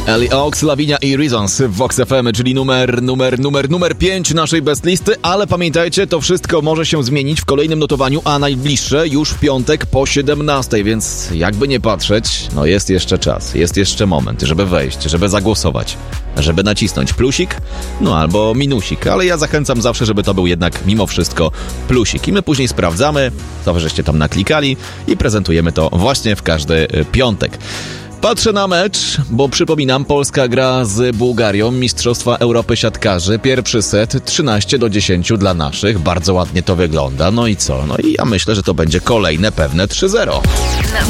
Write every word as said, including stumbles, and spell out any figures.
Ellie Oaks, Lavinia i Reasons w Vox F M, czyli numer, numer, numer, numer pięć naszej best listy, ale pamiętajcie, to wszystko może się zmienić w kolejnym notowaniu, a najbliższe już w piątek po siedemnastej, więc jakby nie patrzeć, no jest jeszcze czas, jest jeszcze moment, żeby wejść, żeby zagłosować, żeby nacisnąć plusik, no albo minusik, ale ja zachęcam zawsze, żeby to był jednak mimo wszystko plusik i my później sprawdzamy, co żeście tam naklikali i prezentujemy to właśnie w każdy piątek. Patrzę na mecz, bo przypominam, Polska gra z Bułgarią, Mistrzostwa Europy Siatkarzy. Pierwszy set trzynaście do dziesięciu dla naszych. Bardzo ładnie to wygląda. No i co? No i ja myślę, że to będzie kolejne pewne trzy zero.